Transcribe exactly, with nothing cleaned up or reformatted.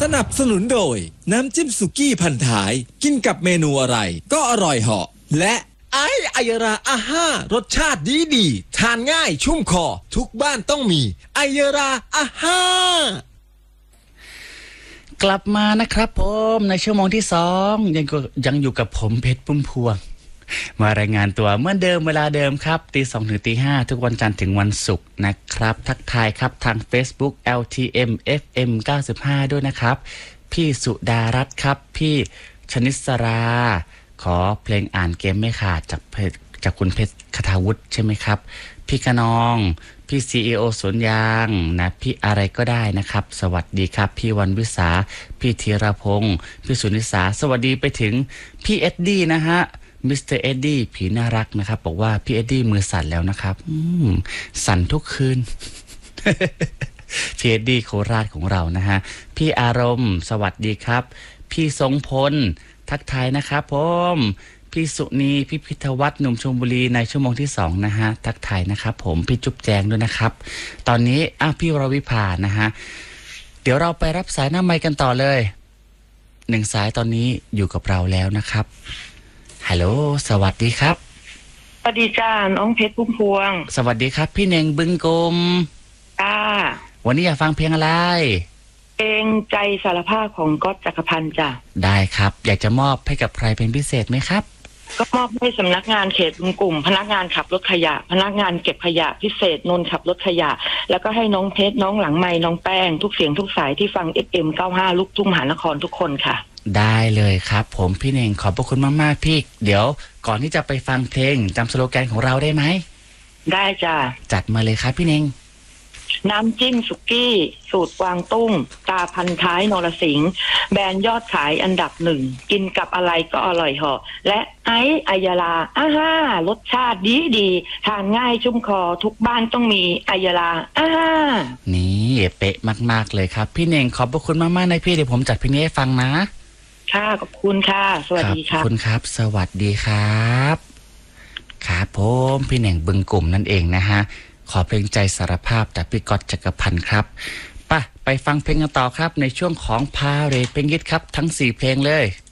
สนับสนุนโดยน้ำจิ้มสุกี้พันท้ายกินกับเมนูอะไรก็อร่อยเหาะและไอไอยราอาห้ารสชาติดีดีทานง่ายชุ่มคอทุกบ้านต้องมีไอยราอาห้ากลับมานะครับผมในชั่วโมงที่สองยังยังอยู่กับผมเพชรพุ่มพวงมารายงานตัวเหมือนเดิมเวลาเดิมครับตีสองถึงตีห้าทุกวันจันทร์ถึงวันศุกร์นะครับทักทายครับทาง Facebook แอล ที เอ็ม เอฟ เอ็ม เก้าสิบห้าด้วยนะครับพี่สุดารัตน์ครับพี่ชนิสราขอเพลงอ่านเกมไม่ขาดจากจากคุณเพชรคทาวุฒิใช่ไหมครับพี่กนองพี่ ซี อี โอ สวนยางนะพี่อะไรก็ได้นะครับสวัสดีครับพี่วันวิสาพี่ธีรพงศ์พี่สุนิสาสวัสดีไปถึงพี่เอ็ดดี้นะฮะมิสเตอร์เอ็ดดี้ผีน่ารักนะครับบอกว่าพี่เอ็ดดี้มือสั่นแล้วนะครับสั่นทุกคืน พี่เอ็ดดี้โคราชของเรานะฮะพี่อารมณ์สวัสดีครับพี่ทรงพลทักทายนะครับผมพี่สุนีพี่พิทวัฒน์หนุ่มชลบุรีในชั่วโมงที่สองนะฮะทักทายนะครับผมพี่จุ๊บแจงด้วยนะครับตอนนี้อ้าวพี่วรวิภานะฮะเดี๋ยวเราไปรับสายหน้าไมค์กันต่อเลยหนึ่งสายตอนนี้อยู่กับเราแล้วนะครับฮัลโหลสวัสดีครับสวัสดีจ้าน้องเพชรพุ่มพวงสวัสดีครับพี่เน่งบึงกลมจ้าวันนี้อยากฟังเพลงอะไรเพลงใจสารภาพของก๊อตจักรพันธ์จ้ะได้ครับอยากจะมอบให้กับใครเป็นพิเศษไหมครับก็มอบให้สำนักงานเขตบึงกลุ่มพนักงานขับรถขยะพนักงานเก็บขยะพิเศษนนท์ขับรถขยะแล้วก็ให้น้องเพชรน้องหลังไม้น้องแป้งทุกเสียงทุกสายที่ฟัง เอฟ เอ็ม เก้าสิบห้า ลูกทุ่งมหานครทุกคนค่ะได้เลยครับผมพี่เน่งขอบพระคุณมากๆพี่เดี๋ยวก่อนที่จะไปฟังเพลงจำสโลแกนของเราได้ไหมได้จ้ะจัดมาเลยครับพี่เน่งน้ำจิ้มสุกี้สูตรกวางตุ้งตาพันท้ายนรสิงห์แบรนด์ยอดขายอันดับหนึ่งกินกับอะไรก็อร่อยเหาะและไอซ์อัยลาอาห้ารสชาติดีดีทานง่ายชุ่มคอทุกบ้านต้องมีอัยลาอาห้านี่เป๊ะมากๆเลยครับพี่เน่งขอบพระคุณมากๆนะพี่เดี๋ยวผมจัดเพลงนี้ให้ฟังนะค่ะขอบคุณค่ะสวัสดีค่ะขอบคุณครับสวัสดีครับครับผมพี่เน่งบึงกลุ่มนั่นเองนะฮะขอเพลงใจสารภาพจากพี่ก๊อตจักรพันธ์ครับป่ะไปฟังเพลงกันต่อครับในช่วงของพาเรทเพลงฮิตครับทั้งสี่เพลงเลย